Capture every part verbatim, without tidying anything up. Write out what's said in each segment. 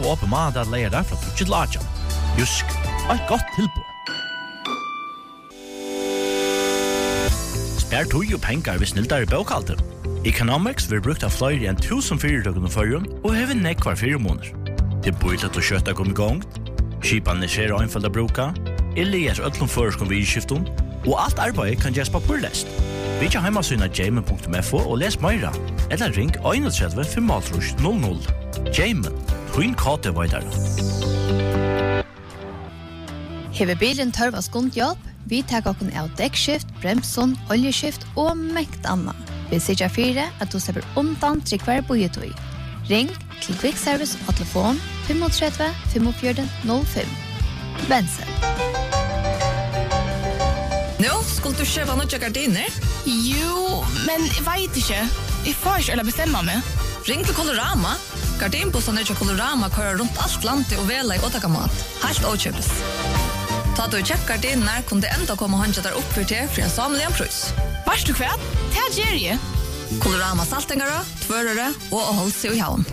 av åpen mat at leie der fra Tutsit Lajan. Jusk, et godt tilbud. Spær tog jo penger hvis nildar i bøkalter. Economics vil brukt av flere enn tusen fyrirtøkene førjen og hever nekk hver fire måneder. Det er bøylet å kjøtta kom i gang, skipan er skjer og innfølt av bruka, eller er øtlom føreskom vidskiften, og alt arbeid kan gjøres papurlest. Vi kjer heimasyna jamen punktum f o og les meira, eller ring one three five null null. Jamen, twin kate vaidare. Hever bilen tørv av skundjobb, vi tar okken av dekkskift, bremson, oljeskift og mekt anna. Vi sier fire at du slipper undan til hver bojetøy. Ring til Quick Service på telefon tre fem fem fem null fem. Bensen. Nå, skulle du kjøpe noen gardiner? Jo, men jeg vet ikke. Jeg får ikke eller bestemme meg. Ring til Colorama. Gardinbossene til Colorama kører rundt alt landet og vela i åtakamat. Helt åkjøpes. Ta du kjøpt gardiner, kunne det enda komme og håndje der oppfyrt til for en samlig en prøys. Varst du kvært? Det er Jerry. Colorama saltingere, tvørere og å holde seg i havn.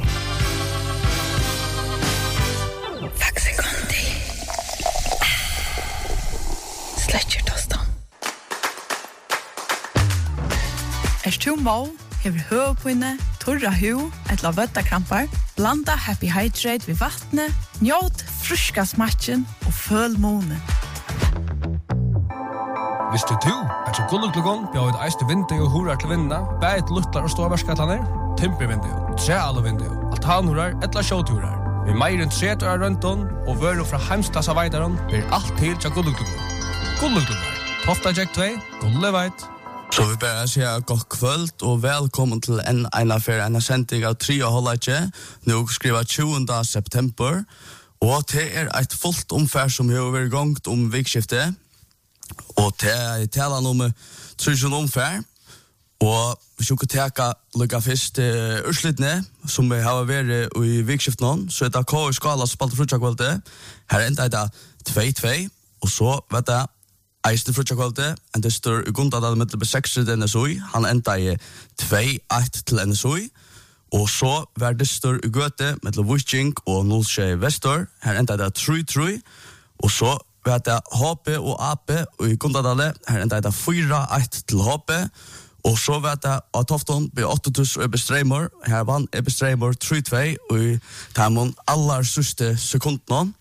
Faxi Kondi. Sletcher tostan. Er du mål, hever høvpinne, torra hu, et la vøttakrampar, blanda Happy Hydrate ved vattnet, njåt fruska smatchen og føl månen. Visste du at så gulluklugon bjør et eiste vindu og hurar til vinna, bæt luttlar og ståverskatlaner, timpervindu, trealvindu, altanhurar, etla sjåturar. Vi meir enn tretu av røntun og vøru fra heimstasa veidaron blir alt til til gulluklugon. Gulluklugon, Tofta Jack två, gulleveit. Så vi bare sier godt kvöld og velkommen til en ena for en sending av tre og halvdje. Nå skriver tjuende september, og det er et fullt omfær som har vært gongt om vikskiftet. Og det er talen om trusjon omfær, og vi skal teka lukka først uh, urslittene, som vi har vært i vikskiftet nå, så er det K i skala som spalte frutjakvalgte. Her enda er det två två, og så vet jeg, Eiste frutjakvalgte, en det står i gunda da med seks til N S O I, han enda i två ett til N S O I, og så var det står i gøte med Vucing og Nolsjøy Vestor, her enda er det tre tre, og så vi hadde H P og A P og i Gundadale, her enda er det fyra ett til H P, og så vi hadde av Tofton by åtte tusen Ebbe Streimer, her vann Ebbe Streimer tre två, og i Tamon aller sørste sekundene.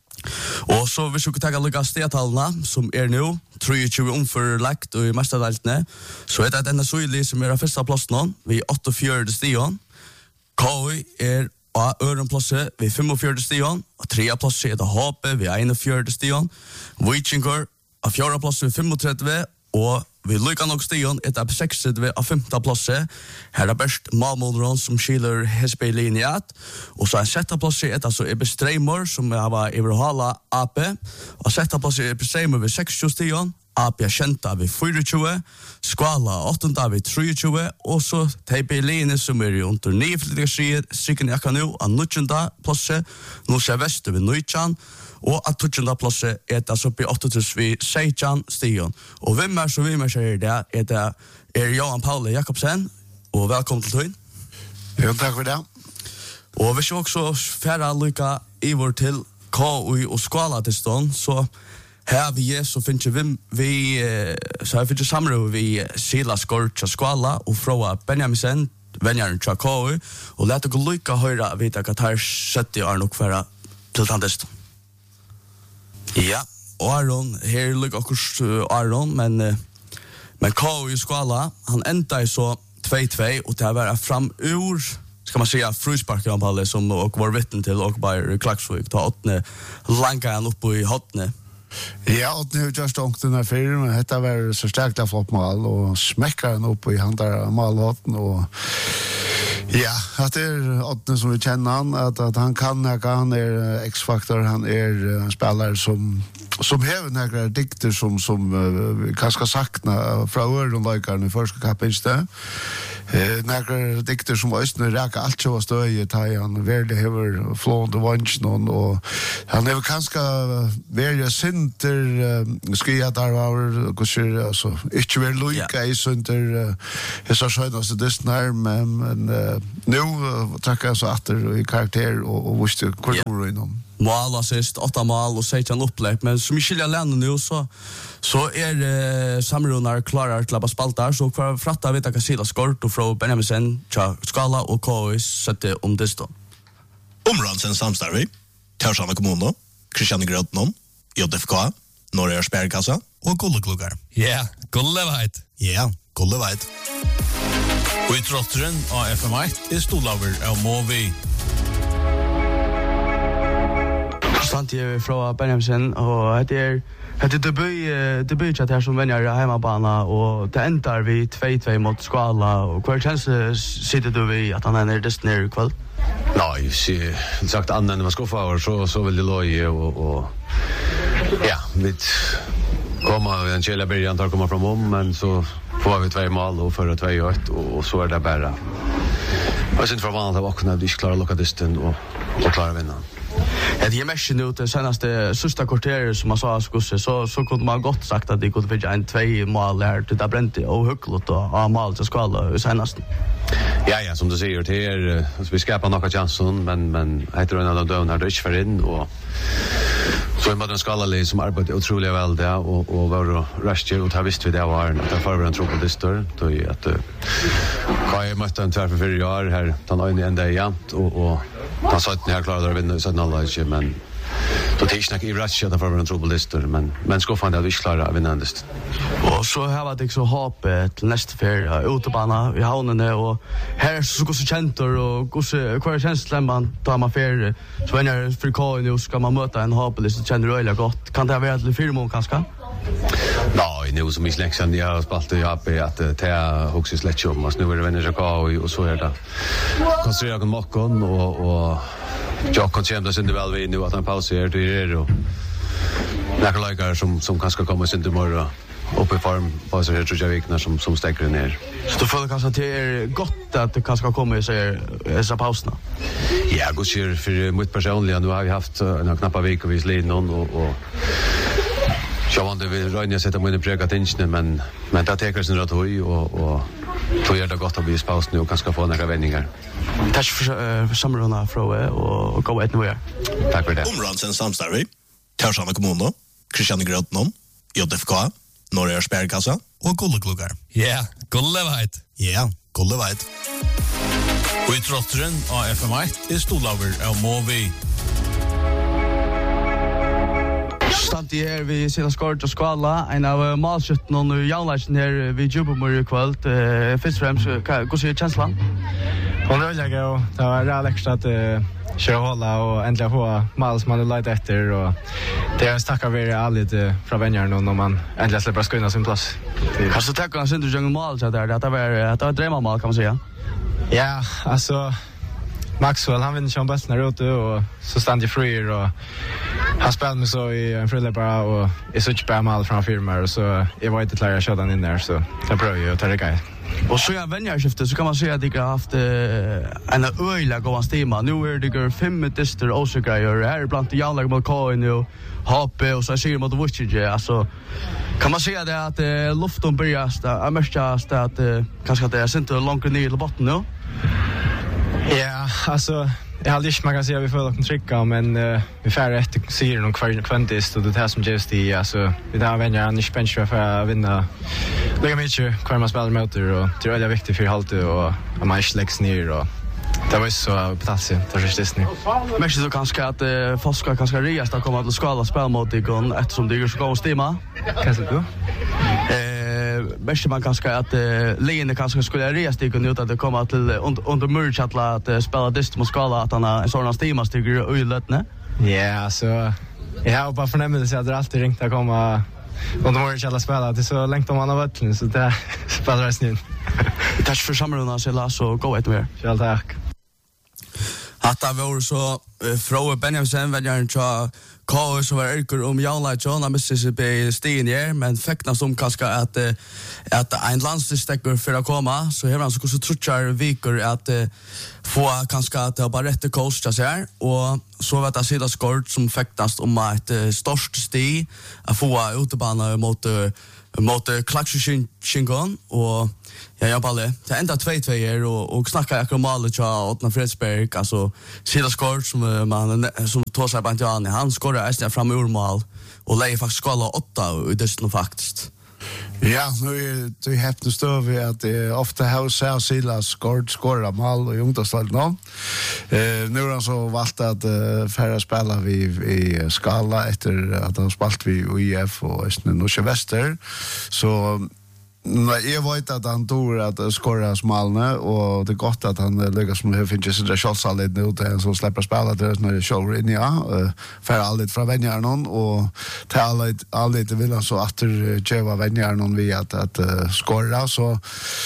Og så hvis vi kan ta lukka stedtallene, som er nå, treogtjue omførlagt og i mestadaltene, så er det denne Soili som er av første plass nå, vi åttiofjärde stigen. K I er av ørenplasset ved femogfjärde stigen, og tredje plasset er det H P ved einogfjärde stigen. Vichinger av fjärde plasset ved femogtredje, og vi lykker nok stigen etter av seksogtredje av femte plasset. Her er best Malmåleren som skiller Hesbøy-linjat. Og så er sjette plasset etter så Ebbe Streimer som har vært overhala A P. Og sjette plasset Ebbe Streimer ved seksogtjue stigen. A P er kjenta ved fyrtjue. Skala åttende ved treogtjue. Og så Teipi-linje som er under niflyttiga strikken jakka nå av nittonde plasset. Nå ser Vester ved nitton. Og at tutsjenda plasset er det så oppi åtte tusen vi seksten stigen. Og hvem er så vi med seg det er det er Johan Paule Jakobsen, og velkommen til tøyen. Jo, takk for det. Og hvis vi også færre lykka i vår til K I og skala til stånd, så her vi er så finner vi, vi så har vi finner samråd vi Sila Skort til skala og fra Benjamisen, vennjaren til K I, og lette gå lykka høyre vite at her sytti er nok færre til tandest. Ja, Aron, her ligger akkurat uh, Aron, men, uh, men K I skala, han enda i så två två, og det var fram ur, skal man säga, frusparker han på som og var vitten til og bare Klaksvik, ta åttne langa han opp i hotne. Ja, åttne har just ångt den her fyr, men dette var så sterkt av flott mal, og smekker han opp i han der malhåtten, og ja, det er åttne som vi kjenner han, at, at han kan ikke, han er X-faktor, han er en spelare som som hever några dikter som som uh, kanske sakna fra øren løykerne i første kapinstet. Eh, några dikter som östner räka allt så stöje tar han värde över flående vanchen och han är kanske väldigt center skia där var kuser alltså inte väl lika i center är så schön så det när men nu tackar så åter i karaktär och och visst kultur inom mål assist, åtta mål och sexton upplägg, men som skilja länder nu så så är eh, Samrunar klarar till att spalta så för fratta vet jag sida skort och från Benjamin Cha Skala och K S sätter om det då. Omransen samstarvi, Torshavn kommun, Christian Grotnon, J F K, Norra Sparkassa och Gullkluggar. Ja, Gullevheit. Ja, Gullevheit. Och i trottren av F M ett är stolaver av Movi. Sant jag från Benjamin och det är det är debut debut att här som vänner hemmabana och det ändar vi två två mot Skala och kvar känns sitter du vi att han är just ner ikväll. Nej, så sagt annan man ska få så så vill det loje och och ja, mitt komma en chela början tar komma från om men så får vi två mål och för två ett och så är det bara. Och sen för vanligt att vakna vi klarar locka distan och och klara vinna. Ja, det är mest nu det senaste sista kvarteret som man sa skulle så så kunde man gott sagt att det kunde vara en två mål där till där bränt och högklot och ha mål till Skala senast. Ja ja, som du säger det är alltså vi skapar några chanser men men heter en annan dön här det är för in och så är man den Skala som arbetar otroligt väl där och och var rush och har visst vi det var att det för en trupp det står då är att Kai mötte en tvär för fyra år här han har en ända jämt och och han sa att ni har klarat att vinna så knowledge men då det snack i rush att för en trupp det står men men ska fan det vi klarar att vinna ändst. Och så här var det så hopp till nästa för utebana i havnen och här så går så känt och går så kvar känslan man tar man för så när jag för K nu ska man möta en hoppelist så känner du väldigt gott kan det vara till fyra mål kanske. Nej, nu som i släkten jag har spalt jag uppe att det är också släkt om oss nu är det vänner K och så är det. Konstruera con mockon och och jag kan känna det väl vi nu att han pauserar det är och några läkare som som kanske kommer sen imorgon upp i form på så här tror jag vikna som som stäcker ner. Så du får kanske att det är gott att det kanske kommer så här dessa pauserna. Ja, god kör för mitt personliga nu har vi haft en knappa vecka vis led någon och och jag vant vi rönja sätta mig i prega tingen men men det tar sig rätt höj och och tror jag det gott att bli paus nu och kanske få några vändningar. Tack för för samråna fråga och gå ett nu. Tack för det. Omransen samstarvi, Torshavn kommun, Christian Grotnon, J F K, Norra Sparkassa och Gullkluggar. Ja, Gullevheit. Ja, Gullevheit. Och i trottren av F M ett är stolaver av Movi. Stant i her vi sida skort og Skala, en av malskjøtten og jaunleisen her vi jobber med i kveld. Først og fremst, hva sier kjenslan? Hon är väl jag och det var rätt extra att köra hålla och äntligen få mål som man har lite efter och det är en stackare vi är lite från vännerna när man äntligen släpper skunna sin plats. Kanske tackar han synd du mål så där det var det var drömmål kan man säga. Ja, alltså Maxwell han vinner som bäst när ute och så stand ju free och han spelar med så i en frilla bara och är så bra mål från firmar och så jag var inte klar att köra den in där så jag prövar ju att ta det grej. Och så jag vännerskiftet så kan man säga att det har haft eh, en öjla gåan stima. Nu är det fem minuter årsgrejer. Här är bland jävla mot K nu. Hoppe och så ser mot Witchige. Alltså kan man säga det att eh, luften börjar att märkas att eh, kanske att det är inte långt ner i botten nu. Ja, alltså jag hade inte man kan säga vi får dock trycka men uh, vi får rätt ser någon kvar kvantist och det här som just i alltså vi där vänner han är bench för att vinna. Lägga mycket kvar man spelar mot och det är väldigt viktigt för halt och att man släcks ner och det var så plats det är just nu. Men så kanske att uh, folk ska kanske reas att komma till skala spela mot igång eftersom det är så god stämma. Kanske då. Eh bäst man kanske att uh, Lene kanske skulle reas dig ut att det kommer till under under merge att att uh, spela dist mot skala att han har en sån stämma stiger öjlet, ne? Ja, så jag har bara förnämnt att det alltid ringt att komma och de har alla spela det så länge om man har varit så det spelar resten. Tack för samrådet så Lars och gå ett mer. Själv tack. Hatta var så Froe Benjaminsen väljer en tja K som var yrker om Janla John har missat sig på stigen här men fäcknas om kanske att att en landstidsstäcker för att komma så har han så så trutchar vikor att få kanske att det bara rätt coach så här och så vet jag sida skort som fäcknas om att störst sti att få utebana mot mot Klaxshingon och ja jag bara det ända två två år och och snacka jag om alla tja åtna Fredsberg alltså sida skort som man som tar sig bant Jan han skorar ästna fram ur mål och lägger faktiskt skala åtta i det faktiskt. Ja, nu är det häppt stå vi att det ofta har så Silas skort skora mål och ungdomsstad nå. Eh nu har så valt att färra spela vi i skala efter att han spalt vi i I F och Norske Väster så nej, jag vet att han tror att skora smalne och det är gott att han lyckas med att finna sig shots alldeles nu till så släpper spela det när det show in ja för alldeles från vänjar någon och till alldeles alldeles vill han så att Jeva vänjar någon vi att att skora så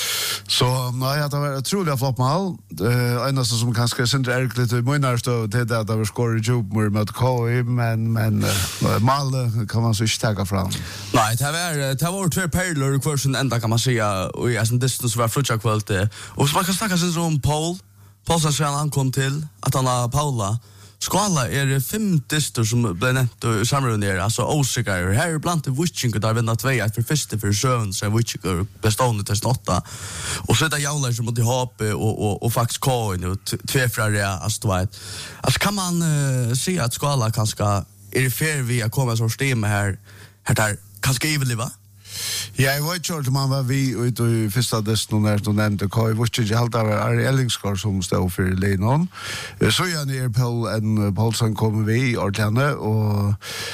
så nej att det var otroligt flott mål eh enda som kanske synd är lite minnar stå det där det var skora jobb mot K I men men mål kan man så inte ta fram. Nej, det var det var två perler kursen ända kan man säga och jag som distance var frutcha kvalitet och så man kan snacka sig om Paul Paul sa sen han kom till att han har Paula skala är det fem dister som blev nämnt och samrunner alltså osäker här bland det witching där vinner två för första för sjön så witching bestående till åtta och så där jävlar som mot HP och och och faktiskt coin och två frågor alltså du vet alltså kan man uh, se att skala kanske är det fair vi att komma så stämma här här där kanske even va. Ja, jag vet inte man var vi ut i första dessen när du nämnde K I visste inte helt av Ari Ellingsgård som stod för Lenon. Så jag ner på en Paulsen kommer vi och tjänar och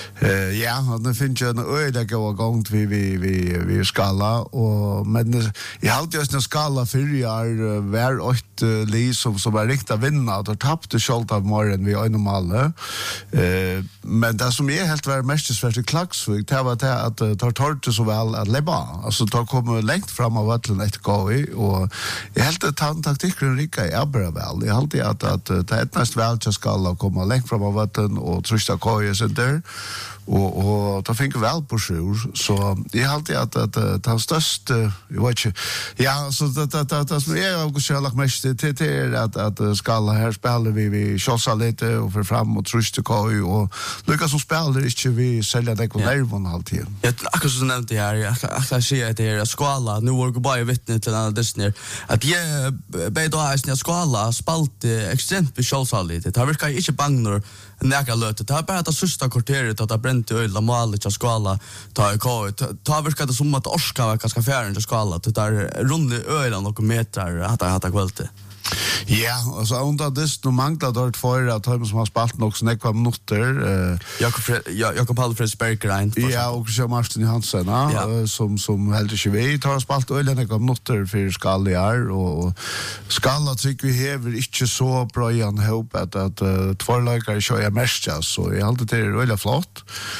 ja, han finns ju en öde gå igång vi vi vi vi skala och men jag har just en skala för jag var åt li som som var riktigt vinna och tappade skuld av morgon vi är normala. Eh men det som är helt var mest svårt i Klaxvik det var det att tar torrt så väl att leba alltså då kommer längt fram av vattnet ett gå i och jag helt att ta taktiken rika är bra väl jag alltid att att det är nästan väl att ska komma längt fram av vattnet och trycka koja så där och och då fick väl på sjur så det är alltid att att ta störst jag vet inte ja så det det det som är också jag lagt mest till till att att skala här spelar vi vi chossa lite och för fram och trycka koja och Lucas som spelar inte vi sälja det på nervon alltid jag akkurat så nämnde jag jag jag ser att det är skala nu var bara vittne till den Disney att jag be då är snä skala spalt extremt speciellt det har verkar inte bangnor näka löte det har bara det sista kvarteret att det bränt öl och mål till skala ta i kö ta verkar det som att orska var ganska färren till skala det där runda öl och några meter att det hade kvalitet. Ja, och så under det nu manglar dort för att ha som har spalt nog snäcka minuter. Jakob Jakob Paul Fredsberg Ja, och så Martin Hansen ja. som som helt inte vi tar spalt öl några minuter för skall är och skall att vi häver inte så bra igen hopp att att två läkare kör jag mest så jag alltid det är öl flott.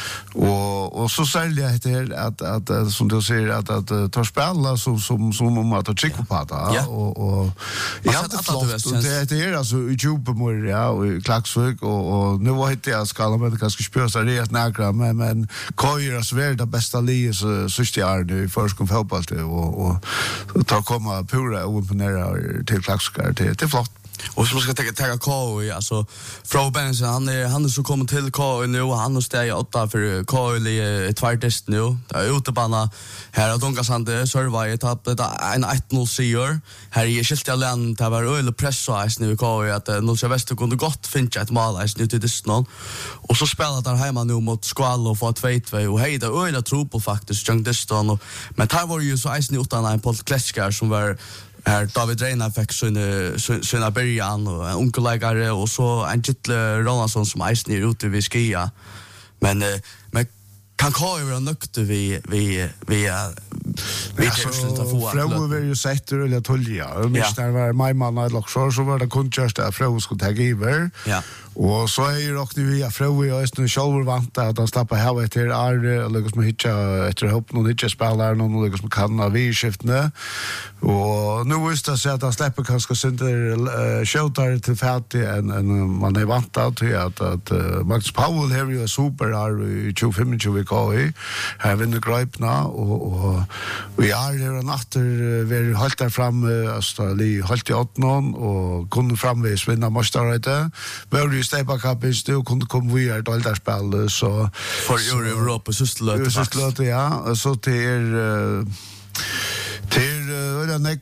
Och och så säljer jag det att att som du säger att att tar spela som som som om att chicka på det och och ja det det är alltså YouTube på ja och Klaxvik och och nu var det jag ska men kanske spela så det nära men men Koira så är det bästa li så sista år nu först kom fotboll och och ta komma pura och imponera till Klaxvik det är flott. Och så man ska ta ta K I alltså Fro Benson han är han är så kommer till K I nu och han har steg åtta för K I i tvärtest nu. Det är utebana här att Donka Sande survive tapp det en ett noll seger. Här är skilt jag land det var öl press så nu K I att Norske Väster kunde gott finna ett mål i nu till det snart. Och så spelar där hemma nu mot Skall och få två två och hejda öl tro på faktiskt Jung Diston men här var ju så isen utan en Paul Klesker som var här David Reina fick sina sina början och en onkellägare och så en Gittle Ronaldsson som är ner ute vid skia men men kan K I vara nökt vi vi vi Vi alltså, tar sluta få. Frau var ju sett eller tolja. Mitt där var my man eller så så var det kunskast att Frau skulle ta giver. Ja. Och så är ju också nu ja Frau är just själv vant att han slappa här vet det är liksom hitcha efter hopp någon hitcha spelar någon liksom kan av vi skiftne. Och nu visst det så att han släpper kanske center showtar till färdig en en man är vant att att att Max Paul här är super är i tjugofem tjugo veckor här vinner greipna och och vi är här natter vi hållt där fram alltså li hållt i åtton och kunde framvis vinna mästarrätte. Vi Steppa Cup is still kunde komma vi är då där spel så för Europa så slöt så slöt ja så till till eller nek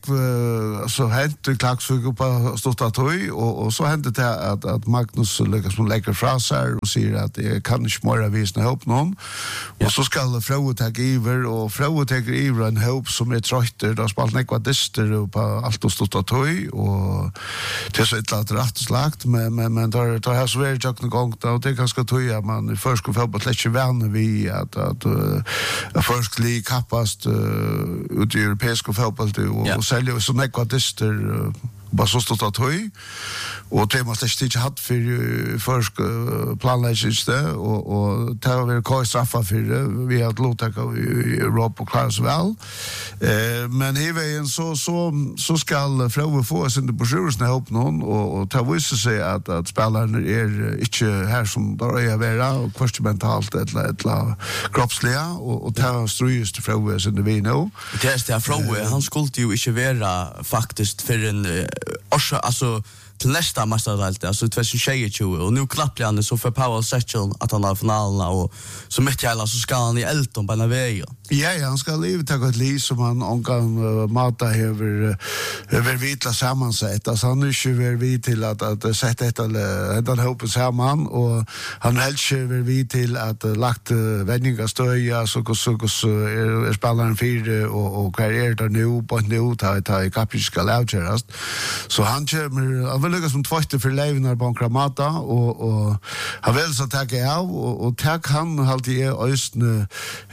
så hände klaxvik på stotta toy och och så hände det att att Magnus lyckas med lägga fraser och säger att det kan inte mera visna ihop någon och så ska Frau ta giver och Frau tar giver en hopp som är trötter då spalt nek vad dyster på allt och stotta toy och det så ett lat rätt slagt men men men då då har så väl jag någon gång då det kanske toy att man först ska få på lätt värna vi att att först li kapast ut i europeiska fotboll och yeah. sälja så mycket dyster bara så stort att höj och det måste inte haft för försk planläggs det och och det har väl kvar straffa för det vi har låta i Europa och klaras väl eh men i vägen så så så ska Frau få sin broschyrer ihop någon och och ta vissa sig att att spelarna är inte här som där är vara och först mentalt eller eller kroppsliga och och ta strujus till Frau sin det vi nu det är det Frau han skulle ju inte vara faktiskt för en också alltså till nästa mästardelt alltså tjugohundratjugo och nu klappar han så för Paul Setchel att han har finalen och så mycket hela så ska han i Elton på Navea. Ja, ja, han ska leva ta ett liv som han omgång uh, mata över över vitla sammansätt. Alltså han är ju väl vid till att att sätta ett eller den hoppen samman och han helt ju väl vid till att uh, lagt uh, vändningar stöja så så så är spelaren fyra och och karriär där nu på nu ta ta i kapiska laucherast. Så han kommer han vill lyckas som tvåste för levnar på Kramata och och han vill så ta av och och ta kan alltid är östne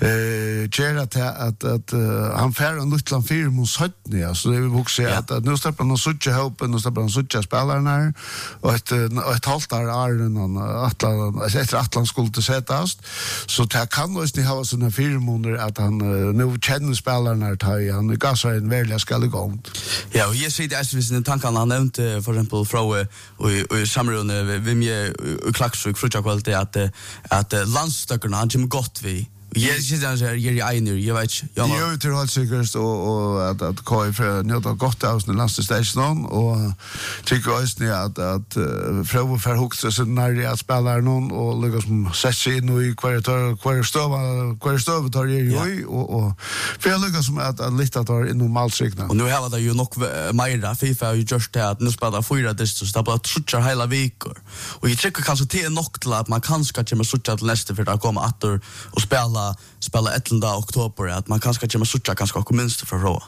eh gera att att att uh, han fär en liten film mot Sötne alltså det vill också säga att nu släpper han sucha ihop och släpper han sucha spelarna och ett ett halvt år är den Atlant efter Atlant skulle det sättas så det kan då inte ha såna film under att han uh, nu känner spelarna tar han gasar en välja skall igång. Ja, och jag ser det är visst en tanke han nämnde för exempel Frau och i samrunde vi med klaxvik frutja kvalitet att att landstökarna han kommer gott vi Jag sitter där så här i Einer, jag vet inte. Jag är ute helt säkert och och att att K F njöta gott av den last station och tycker också ni att att Frau för huxa så när det spelar någon och liksom sätta in i kvarter kvarter stova kvarter stova tar ju och och för lyckas som att att lite tar in normalt signa. Och nu har det ju nog mer FIFA har ju just det att nu spelar fyra distans så bara trutchar hela veckor. Och jag tycker kanske det är nog till att man kanske kommer sucha till nästa för att komma åter och spela spela elfte oktober att man kanske kommer sucha kanske också minst för rå.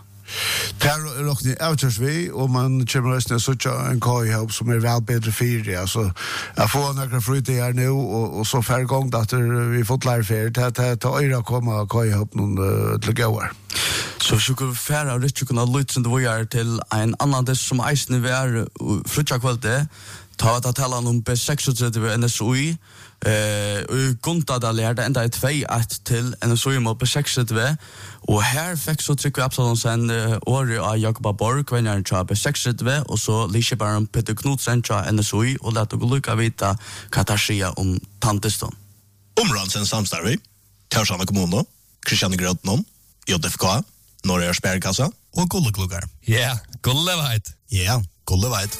Där är också outers vi och man kommer att sucha en koi help som är väl bättre för det alltså jag får några frukt här nu och och så för gång att vi fått lära för det att ta öra komma koi help någon till gåar. Så skulle färra rätt kunna luta det var till en annan det som isen var frutja kvalitet ta att tala om B sextiotre N S O I eh och konta där lärde ända ett två ett till N S O I mot B sextiotre och här fick så tryck upp så sen år av Jakob Borg när han tror B sextiotre och så Lisha Baron Peter Knudsen tror N S O I och låt gå lucka vita Katarsia om Tanteston. Omransen samstarvi Torshavn kommun Christian Grotnon J F K Norra Sparkassa och Gullkluggar. Ja, Gullevait. Ja, Gullevait.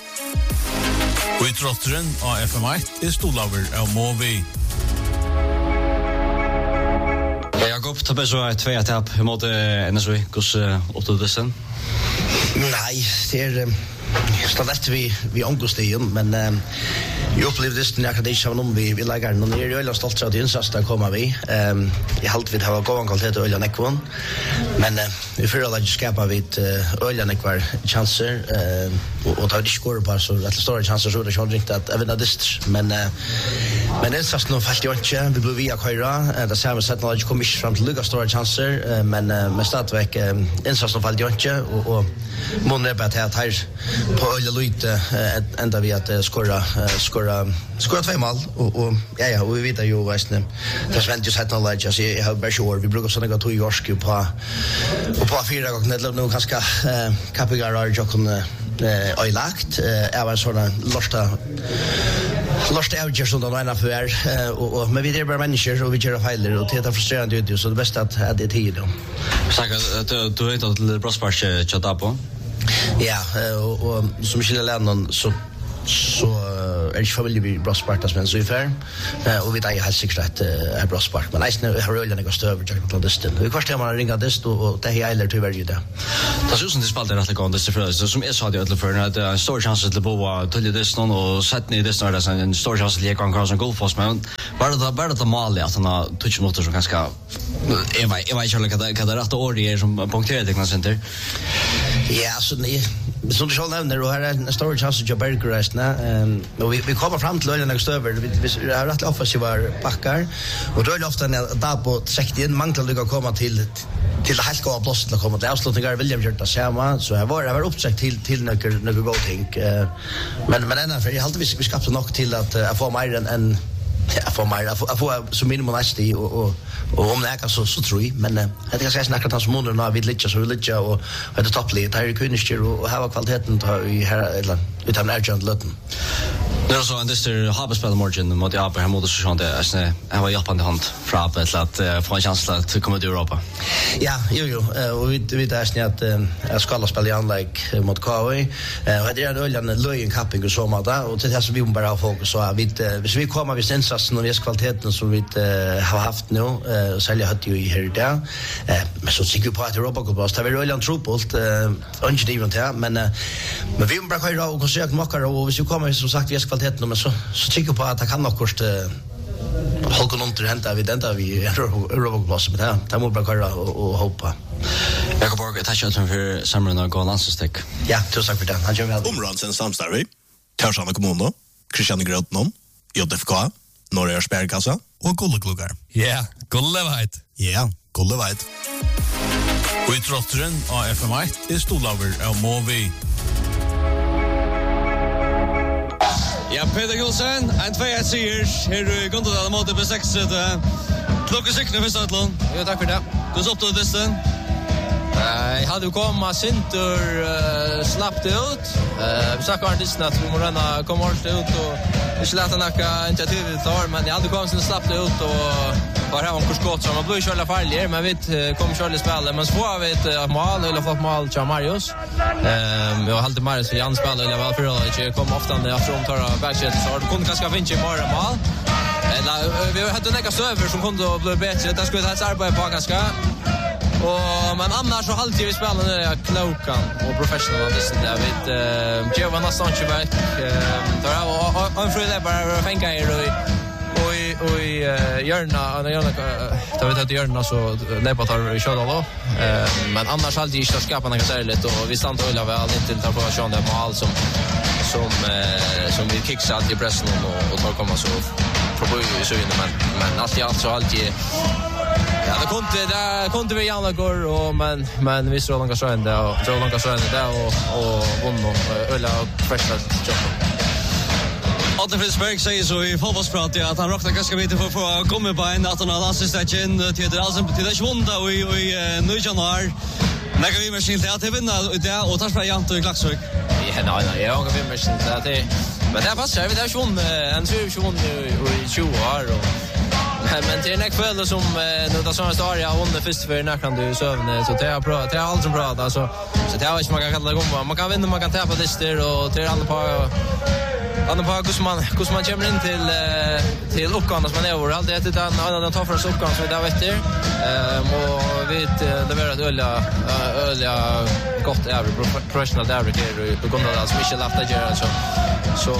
Og i trotteren av F M ett er stolaver av Movi. Ja, Jakob, ta bare så tvei etap i måte N S O I, hos åttodesen? Nei, det er... stod etter vi, vi omgåstien, men um, vi opplevde det når jeg ikke var noen vi, vi legger den, og jeg er øyelig stolt av at innsats der kommer vi. Um, jeg halte vi det var god kvalitet og øyelig nekvån, men uh, vi føler at vi skaper vi øyelig nekvar chanser, uh, og, og tar vi ikke skåret på, så rett og større chanser, så er det ikke riktig at jeg vinner dist, men, uh, men innsats nå falt jo ikke, vi ble via køyre, uh, det ser vi sett når det kom ikke frem til lukka store chanser, uh, men, uh, men stadigvæk uh, innsats nå falt jo ikke, og, og måneder er bare til at her på øyelig lyd uh, enda vi at uh, skåre uh, skåre skåre två mål och och ja ja och vi vet ju västne det svänt ju sett någon läge så jag har bara sure vi brukar såna gå två års på och på fyra gånger det nu ganska kapigar och jag kunde eh lagt är var såna losta losta avgör som de ena för och och men vi är bara människor och vi gör fel och det är frustrerande ut så det bästa att det är tid då. Säkert du vet att det Brosparch chatta på. Ja, och och som skulle lära så så är det familj vi Brosparch men så ungefär och vi där har säkert är Brosparch men jag har rullat några stöver jag kan det vi kostar man ringa det och det är eller tyvärr ju det. Det syns inte spalt rätt lika det för så som är så hade jag för att en stor chans att bo till det någon och sätta ner det snarare sen en stor chans att leka kan som golfas men bara det bara det mål att han touch motor som ganska jag vet jag vet inte vad det rätta ordet är som punkterar det kan center. Ja, så ni som du själv nämner och här är en stor chans att jobba grejen ehm och vi vi kommer fram till ölen nästa över vi har rätt offensiva backar och då är det ofta när där på tretton manglar lycka komma till till det helt gå plats att komma till avslutningar William gjort det samma så jag var jag var uppsagt till till några några go think men men ändå för jag hade vi vi skapade nog till att jag får mer än en jag får mer jag får så minimum nästa och och och om det är så så tror jag men det är ganska snackat hans månader när vi ligger så ligger och det toppligt där är kunnister och ha kvaliteten i här eller utan urgent lutten. Det är så en dyster habspel margin mot jag på här mot så det är jag var jappande hand från att att få en chans att komma till Europa. Ja, jo jo och vi vi där snart jag ska spela i anlägg mot K V och det är öljan löjen capping och så med där och det här så vi bara ha fokus så vi hvis vi kommer vi insatsen och kvaliteten som vi har haft nu och sälja hade ju i här där men så tycker på att Europa går bort det är öljan truppelt inte det inte men men vi bara köra och försöka mocka och hvis vi kommer som sagt vi kvaliteten men så så tycker på att det kan nog kosta hålla under hända vi den vi Europaplats med det där måste bara köra och hoppa. Jag går bara ta chansen för sommaren och gå landslagsstick. Ja, tusen tack för det. Han kör väl. Områdens samstarve. Torshavn kommun, Christian Grotnon, J F K, Norra Sparkassa och Gullkluggar. Ja, Gullevait. Ja, Gullevait. Och i trottren av F M ett är Stolaver av Movi. Ja, Peter Gulsen, en två ett seger. Här du går till mot på sex. Klockan sex för starten. Jo, tack för det. Hur så upp distan? Jag hade komma Sinter uh, slappt ut. Uh, vi snackade om distan att vi måste ränna komma hårt ut och vi skulle lätta nacka initiativet tar men jag hade kommit sin slappt ut och bara ha en kurskott som man blir köra färger men vi uh, kommer köra spela men så får vi ett uh, mål eller fått mål till Marius. Ehm jag har alltid Marius för Jan spelar eller väl för att jag kommer ofta när jag från tar backshot så det kunde ganska vinna i morgon mål. Eller vi hade några server som kunde bli bättre. Det skulle ha ett arbete på ganska. Och men annars så alltid vi spelar nu är klokan och professional det där vet Jovan Sanchez back där och en fröle bara fänga er och och och Jörna och Jörna då vet att Jörna så läppa tar kör då men annars alltid inte skapa något särskilt och vi stannar väl väl inte tar på Sean det mål som som som vi kicks allt i pressen och och tar komma så på i så men men alltid alltså alltid ja, det kunde det kunde vi gärna gå och men men vi så långa så ända och så långa så ända och och vann och ölla första jobb. Adne Fridsberg säger så i fotbollsprat att han rockar ganska mycket för för att komma på en att han har landslagsstatchen till det alltså till det svunta och i nu januari. När kan vi med skilt att vinna det och tar spela Jant och Klaxvik. Ja, nej nej, jag har vi med skilt att det men det passar vi det har svunn en svunn i tjugo år och men det är näck följder som nu då som står jag vunnit först för när kan du sövna så det är bra det är allt som bra alltså så det är inte man kan kalla det komma man kan vinna man kan täppa det styr och tre andra på Anna på hur man hur man kommer in till till uppgången som man är överallt. Det är det en av de tuffaste uppgången som vi där vet det. Ehm och vi levererar ett öliga öliga gott är professional där det på grund av att Michel Lafta gör så så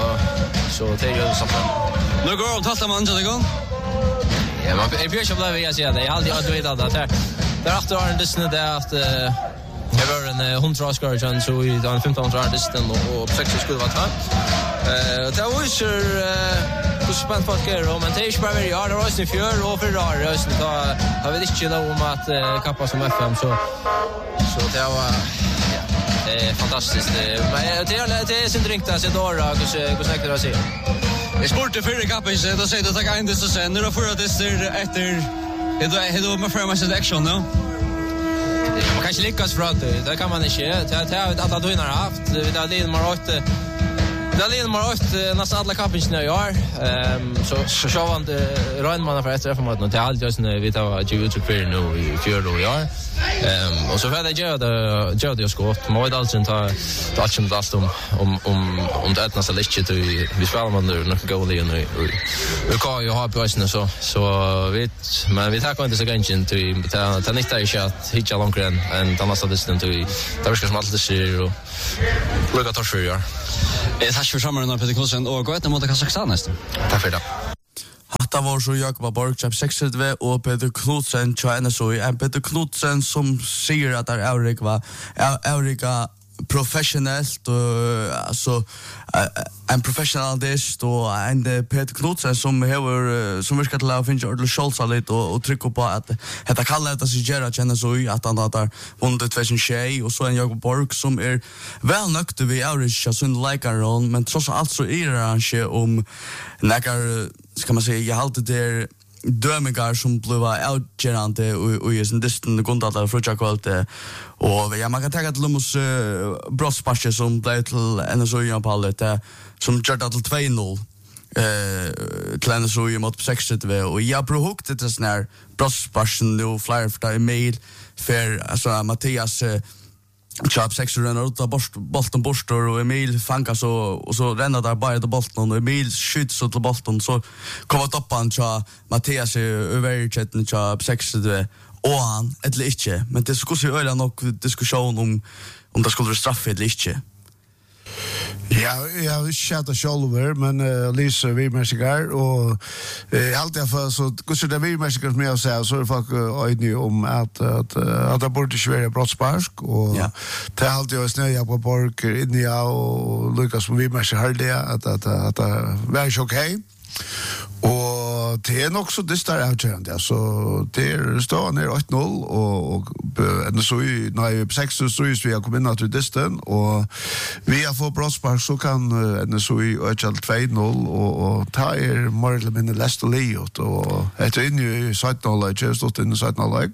så det är ju så. Nu går det att man inte igång. Ja, man är ju så bra vi säger det. Jag har aldrig hört det att det där efter har det snö där att det var en hundra skarjan så i den femton hundra distan och sex skulle vara två. Eh det var ju hur spänt folk är men det är bara vi har det rösten för och för rör rösten då har vi inte lov om att kappa som F M så så det var ja det är fantastiskt men det är det är sin drink där så då hur hur snackar du säga. Vi spurte förra kappen så då säger det att jag inte så sen när för att det är efter det det då med för mig så action no. Man kan inte lyckas för att det kan man inte. Det har vi alla dögnar haft. Vi har lite mer åt det är lite mer åt nästan alla kappingarna i år. Ehm så så så var det Rönnman för att träffa mot det alltid just när vi tar ju ut för nu i fjärde år. Ehm och så för det gör det gör det skott. Man vill alltså ta touch om last om om om om det nästan lite till vi spelar man nu något goal nu. Vi kan ju ha på oss så så vet men vi tar inte så ganska till ta ta nytta i chat hitcha långt än än ta massa distant till där ska som alltid se och lugga tar för gör. Eh tack för sommaren Peter Knudsen och gå ut mot Kazakstan nästan. Tack för det. Hatta var så Jakob Borgchap sex V och Peter Knudsen China så en Peter Knudsen som säger att det är Erik va Erika professionellt och alltså en professional artist och en Peter Knudsen som har som vill ska till att finna ordentligt skjolsa lite och och trycka på att detta kallar det sig gera känna så att han har vunnit tjugo tjugo och så en Jakob Borg som är väl nökt vi Erika så en likar on men trots allt så är det han om några ska man säga jag har alltid det dömegar som blev outgerande och och är sån distant grundat för jag kallte och ja man kan ta ett lumus brosspasche som blev till en så ju på allt som gjorde till två noll eh till så ju mot sex V och jag brohukte det snär brosspaschen nu flyer för mail för alltså Mattias Chop sex runner ut av bollen borstor och Emil fankas så och så ränner där bara det bollen och Emil skjuts så till bollen så kommer toppan så Mattias över chatten Chop sex det och han eller inte men det skulle ju öra nog diskussion om om det skulle vara straff eller inte. Ja, jag har chatta själver men uh, Lisa vi mässigar och uh, allt jag för så hur det vi mässigar med att säga så är folk öjni om att att att det borde svåra brottspark och ja. Det är alltid jag snöja på park inne ja och Lucas som vi mässigar har det att att att det är okej. Och det är också det där outgörande så det står ner åtta noll och och en så i när sex så vi har kommit in till distan och vi har fått brottspark så kan en så i två noll och och ta er mer eller mindre Leicester Leot och ett in ju site noll just stått in site noll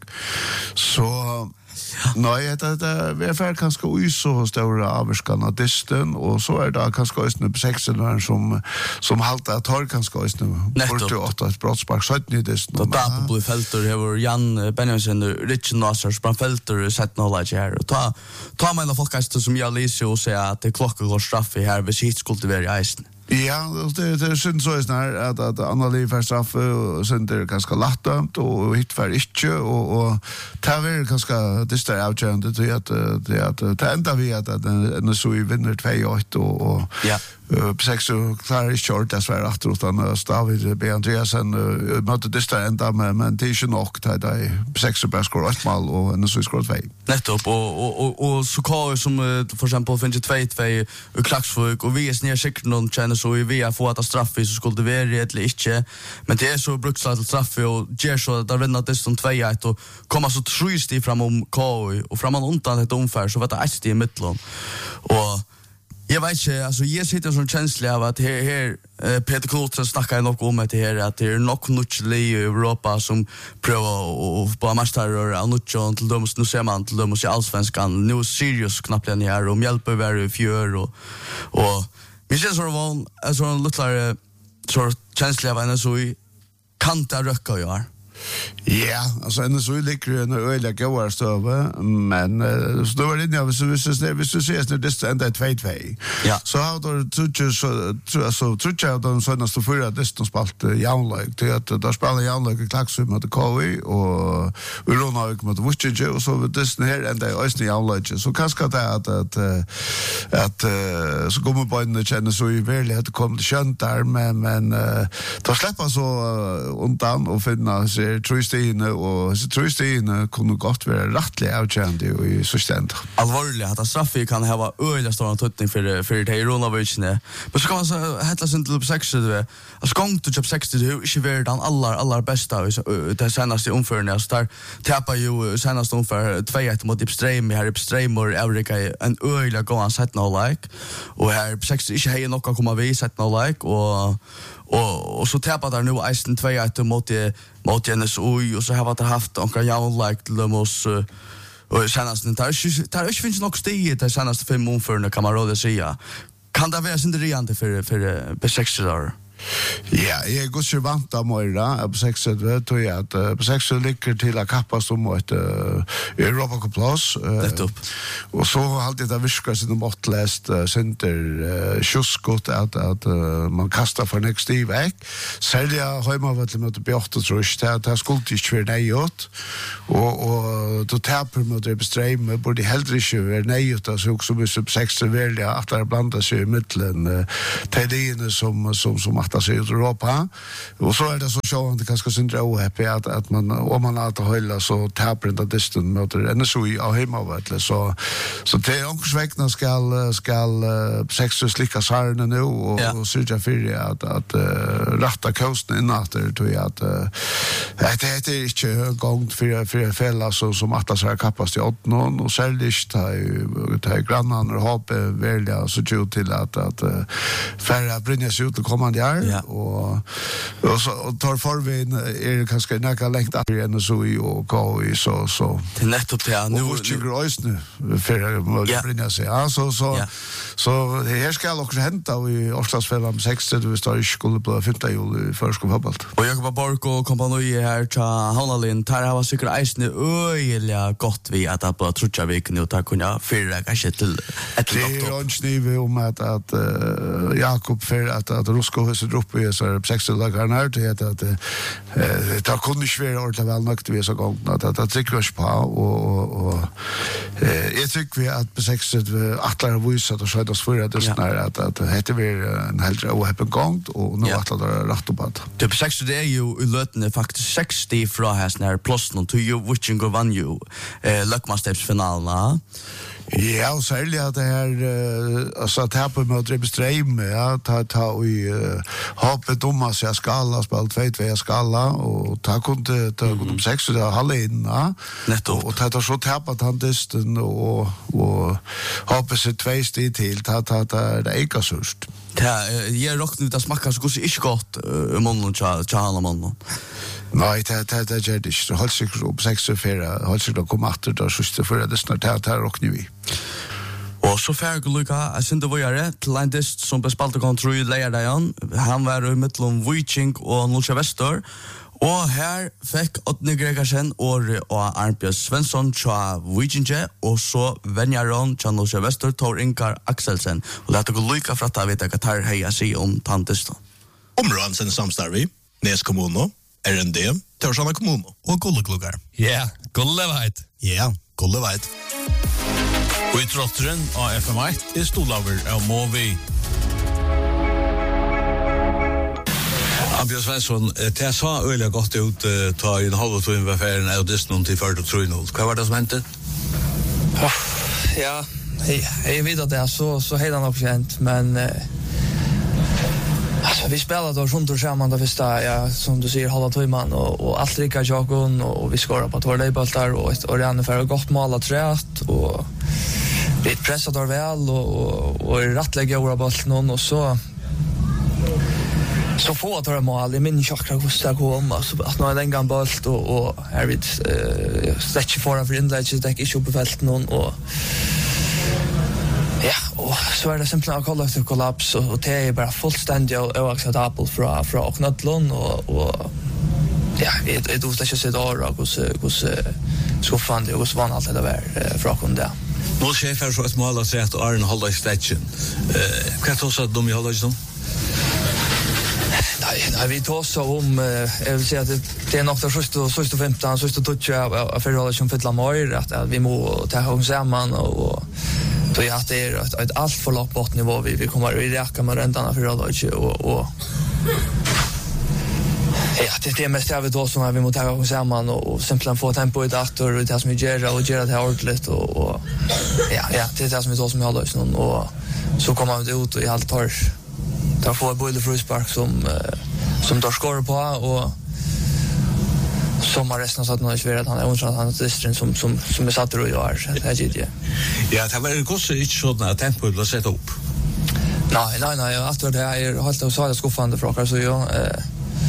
så nej det det vi är kanske ju så stora avskanna distan och så är det kanske just på sex eller som som halta tar kanske just nu bort åt ett brottspark så att ni distan då där på fälter över Jan Benjamin Rich Nasser sprang fälter sett knowledge här och ta ta mina folkast som jag läser och säga att det klockar går straff i här vid hit skulle vara i isen. Ja, det det syns så snär att att Annali för straff och sen det ganska lättdömt och hit för inte och och ta väl ganska det står outgörande till att det att ta ända vi att en så i vinner två åtta och ja på sex så klarar inte short det var åt utan David B Andreasen mötte det står ända med men det är ju nog att det sex så bara skor ett mål och en så skor två. Nettopp och och och så kan som för exempel finns två två och Klaxvik och vi är snär säkert någon chans så vi har fått att straff så skulle det vara eller inte men det är så bruksat till straff och ger så där vinner det som två ett och komma så trust i fram om K och fram undan ett omfär så vet jag i mitten och jag vet inte alltså jag sitter som känslig av att här här Peter Knudsen snackar nog om att det här att det är nog något i Europa som prövar och på mästare och något till dem nu ser man till dem i allsvenskan nu seriöst knappt den här om hjälper vara fjör och och vi känns så van alltså en lite så känslig av en så i kanta röcka jag Ja, alltså ännu så ligger det en öliga goda stöve, men uh, så då var det inne hvis hvis hvis hvis du ser det det ända två två. Ja. Så har då tror så så tror jag de senaste fyra distanspalt jaunlag till att där spelar jaunlag i klaxum mot K V och Uronavik mot Vuccic och så det här ända östra jaunlag så kanske det att att att så kommer på en känner så i verkligen att komma till skönt där men men då släppa så undan och finna sig tröstine och så tröstine kunde gott vara rättligt avkänd i systemet. Allvarligt att straffi kan ha öliga stora tutning för för det Ironovic. Men så kan man så hetta sin till sex det. Alltså gång till sex det är inte värd den allra allra bästa det senaste omförningen så där tappar ju senaste omför två ett mot Ipstream här Ipstream och Eureka en öliga gå han sett no like och här sex inte hej nog komma vi sett no like och och och så tappar där nu Eisen två ett mot mot N S O och så har det haft några jaun like Lemos och senast den tar tar inte finns nog steg det senaste fem månaderna kan man råda säga. Kan det vara synderiante för för på sex år? Ja, jag går så vant av morgon på sex vet du att på sex ligger till att kappa som ett Europa Cup plus det upp. Och så har alltid det viskar sin bortläst center sjuskott att att man kastar för next i väg. Sälja hemma vart mot Björte tror jag det skulle inte för nejot och och då tappar mot det bestream borde helt inte nejot så också med sub sex väl att det blandar sig i mitten tedine som som som att sig i Europa och så är det så så att det kanske syndra ohappy att att man om man att hålla så tappar det distant mot det ännu så i hemma vart så så det är också väckna skall skall sex slicka sarna nu och ja. Och syrja för att att uh, rätta kosten inåter tror jag att uh, det är inte gång för för fälla så som att så här kappas till åt någon och säldigt ta ta grannar och hoppa välja så ju till att att uh, färra brinjas ut och komma där ja. och och så och tar förvin är det kanske näka längt att igen så i och gå i så så till nettopp det nu och ju grös nu för att brinja sig ja så så ja. Så det här ska också hända i Årsdagsfällan sex det vi står i skulle på femte juli för fotboll. Och jag var Bork och kompani här till Hanalin tar ha säkert isen öliga gott vi att på trutcha veckan och ta kunna förra kanske till ett det är inte om att att Jakob för att att Rosko har så upp i så sex dagar när det att det tar kunde svåra ordla väl nökt vi så gång att att tycker jag på och och jag tycker vi att på sex attlar visat och så det för att det snär att att heter vi en helt ohappen gång och nu att det rätt upp att det på sex det är ju lötne faktiskt sextio från här snär plus någon till ju which go vann ju eh Luckmasteps finalen. Ja, och särskilt att det här alltså att här på mot Rebstream ja ta ta i hoppet om så jag skalla spel två två skalla och ta kunde ta kunde sex så där halva in ja netto och ta så tappat han disten och och hoppa sig två steg till ta ta det eka surst. Ja, jag rockar ut att smaka så går det inte gott i munnen cha cha alla munnen. Nej, det det det är det så håll sig upp sex för håll sig då komma åter då så för det snart här här rockar vi. Och så färg Luka, jag synte vad jag är till en dist som bespalta kontroll i Leierdajan. Han var i mittlom Vuicing och Nolsja Vestor. Og her fikk Otne Gregersen og Arnbjørn Svensson fra Vuicing og så Venjaron fra Nolsja Vestor, Tor Inkar Akselsen. Og det er ikke lykke for at jeg vet hva tar hei jeg sier om tantisten. Områden sin samstarvi, Nes kommuno, R N D, Torsjana kommuno og Gulleklugar. Ja, Gulleveit. Ja, Gulleveit. Og i trotteren av F M ett er stolaver av Movi. Arnbjørn Svensson, det sa øyelig godt ut ta i en halv tog ved ferien av Disney til ført og tro noe. Hva var det som hentet? Ja, jeg, jeg vet at det er så, så helt nok kjent, men eh, alltså, vi spelade då runt och samman det första, ja, som du säger, halva timman och, och allt rika jakon och vi skorade på två lejboltar och, och redan för gott måla trätt och vi pressade väl och, och, och rattlägga våra bollen och så så få att vara mål i min chakra kostar kom alltså att nå en gång bolt och och här vid eh stretch för för inlägget det är ju på fälten och ja, och så är det simpelt en kollektiv kollaps och det är bara fullständigt oacceptabelt från från Knötlund och och ja, jeg jeg tror ikke se år og hvordan skuffende og hvordan vann alt det var fra kun det. Nå sjefer så et mål av seg at Arne holder i stetjen. Hva er det også at de holder i sånn? Nej, nej, vi tar så om, jag vill säga att det, det är nog det första första femton, första toucha av förhållandet som fylla mer att, att vi må ta hon samman och då är det är ett, ett allt för lågt bottennivå vi vi kommer vi räcker med räntan för förhållandet och och ja, det det är mest jag vet då som vi må ta hon samman och, och simpelthen få tempo i dator och det som vi gör och göra det här ordentligt och, och ja, ja, det är det som vi då som håller oss någon och så kommer vi ut och i allt tar tar få både fruspark som som tar skor på och som har resten satt något svårt han är undrar han distrin som som som är satt och gör så det är det. Ja, det var också inte så att tempo att sätta upp. Nej, nej, nej, efter det är helt och så är skuffande frågor så jag eh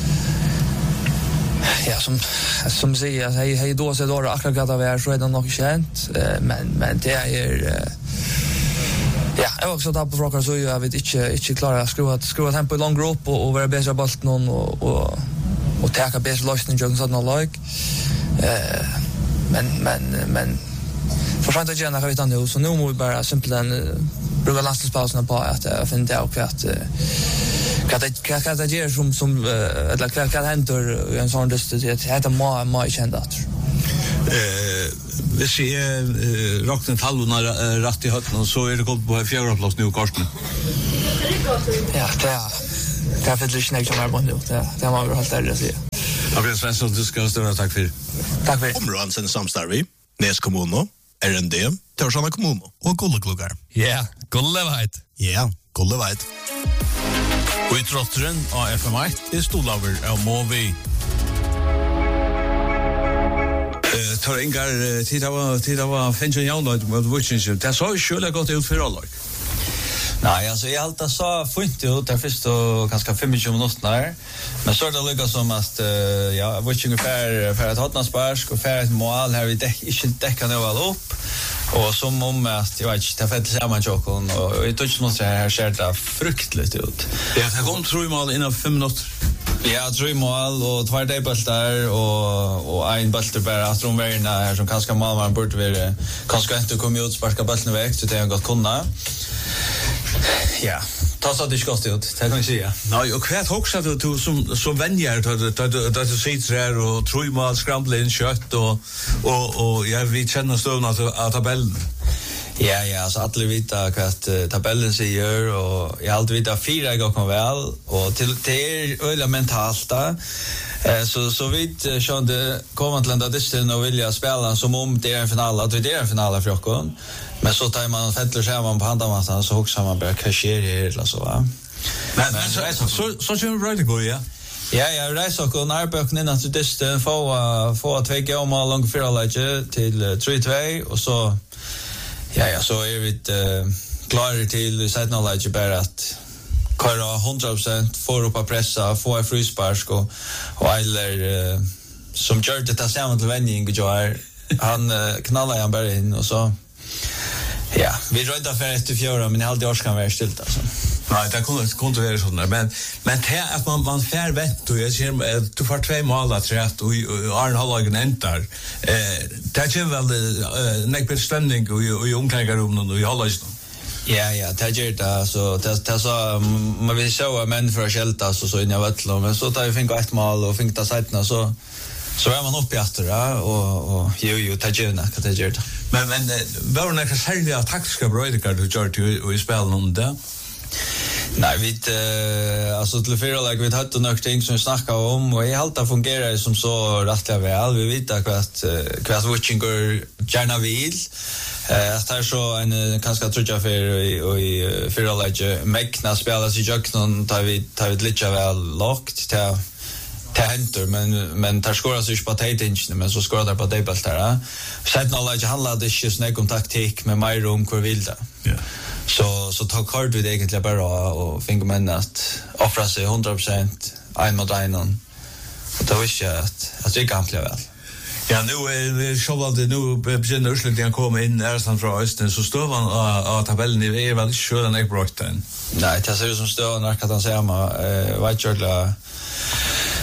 ja som som säger hej hej då så då akkurat vad är så är det nog känt men men det är ja, jag har också tappat frågor så jag vet inte inte klara att skruva skruva tempo i lång grupp och och vara bättre bollen någon och och och ta en bättre lösning jag sådana like. Eh men men men för sånt att jag vet inte så nu måste vi bara simpelthen bruka landslagspausen på att jag finner det och att kan det kan det göra som som eller kan kan händer i en sån distans det heter mer mer känt att eh hvis jeg uh, rakten tallene uh, rett i høtten, så er det gått på fjerde plass nu i Karsten. Ja, det er det er faktisk ikke som er på nu. Det det må vi helt ærlig si. Gabriel Svensson, du skal stå takk for. Takk for. Områden sin samstarvi, Nes kommune, R N D, Torsjana kommune og Gullekluggar. Ja, Gulleveit. Ja, Gulleveit. Og i trotteren av F M ett er stolaver av Movi. Tar ingar tid av tid av Fenjon Jaunlod mot Witchinship. Det så skulle gått ut för alla. Nej, alltså jag alltid så fint ut där först och ganska tjugofem minuter där. Men så det lukar som att uh, ja, Witching för för att hotna sparsk och för ett mål här vi däck inte täcka det väl upp. Och som om att jag vet inte det fett samma jokon och i touch måste jag här skärta fruktligt ut. Ja, det kom tror jag mal innan fem minuter. Ja, tre mål och två debultar och och en bultar bara att de värna här som kanske målvaren borde vara kanske inte komma ut sparka bollen väg så det har gått kunna. Ja, ta så det gott ut. Det kan jag säga. Nej, och kvart också du som som vänjer att att att du sitter där och tre mål scramble in kött och och och jag vi känner stövna att tabellen. Ja, ja, så alla vet att uh, tabellen säger och jag alltid vet att fyra går kan väl och till det är mentalt där. Eh så så vid uh, så det kommer till att det är och vilja spela som om det är en final att det är en final för oss. Men så tar man fettler sig man på handamassan så också man bara cashier eller så va. Men men så så så kör vi right go ja. Ja, ja, reis och när böcken in att det är få få två gånger långt för alla till tre två och så ja, ja, så är vi uh, klara till sätta något bara att köra hundra procent för upp att pressa, få en frispark och och eller uh, som gör det att samma till vändning och gör han uh, knallar han bara in och så ja, vi rödde för ett fjärde men alltid års kan vara stilt alltså. Nej, det kunde kunde vara sån där men men det att man man fär vett och jag ser du får två mål att rätt och Arne Hallagen entar. Eh det är väl näck stämning och i omklädningsrummet och i Hallagen. Ja, ja, det gör det så det det så man vill så men för att skälta så så in jag vet men så tar vi fick ett mål och fick ta sätna så så är man uppe efter det och och jo jo det gör det det gör det. Men men var det några särskilda taktiska bröder du gör till och i spelen om det? Nej, vi uh, alltså till fyra like vi hade några ting som vi snackade om och i allt det fungerar som så rättliga väl. Vi vet att kvart kvart watchinger gärna vill. Eh att det så en kanske trutja för och i fyra like mäkna spela sig jag någon tar vi tar vi lite väl lockt till till händer men men tar skora sig på tätingen men så skora där på debult där. Sen alla like handlar det ju snägg om taktik med mig rum kvar vill det. Ja. Så så tar kort vi egentligen bara och fick man att offra sig hundra procent en mot en och då visste jag att att det kan bli väl. Ja, nu är så att det nu börjar Östland komma in är sån från östen så står man av tabellen i är väl sure den är brotten. Nej, det ser ut som står när kan han säga man eh vad gör det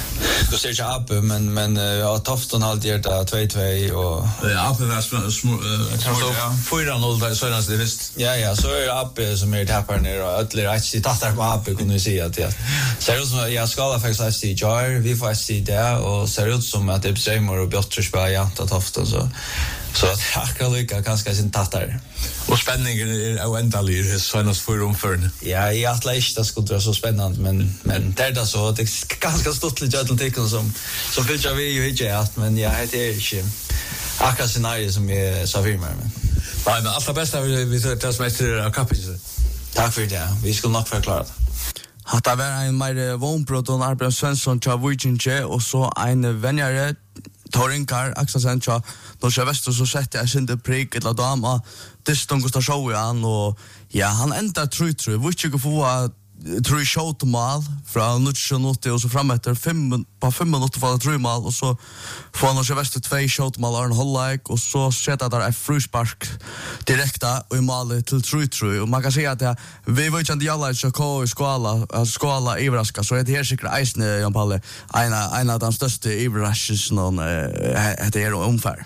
ska se upp men men ja Tofton har alltid gjort två två och ja uppe var små fyra noll där så är det visst. Ja ja, så är det uppe som är tappar ner och alla rätt i tattar på uppe kunde vi se att ja. Ser ut som jag ska alla faktiskt se Jar, vi får se där och ser ut som att det blir mer och bättre spel ja Tofton så så att jag kan lycka ganska sin tattar. Och spänningen är oändlig det så nästan för omförn. Ja, jag att lästa skulle vara så spännande men men det är så det är ganska stort lite atletik som som vill vi ju inte att men ja det är inte akkurat scenario som är så firma men nej men allt bästa vi vi tar som efter av kapitlet. Tack för det. Vi ska nog förklara det. Hatta var ein meir vonbroton Arbjørn Svensson tja Vujinje og så ein venjare Torinkar Akselsen tja Norske Vester så sette jeg sinde prik eller dama distan Gustav Sjøvian og ja han enda tru tru Vujinje få tru shot mal fra nitton och så fram efter fem på fem minuter för tru mal och så får Norske Vester två shot mal Arne Hollike och så sätter där ett fruspark direkta och i mål till tru tru och man kan säga att vi var ju inte alla så kvar i skola skola överraska så det här säkert Eisne Jan Palle ena ena av de största överraskningarna någon det är ungefär.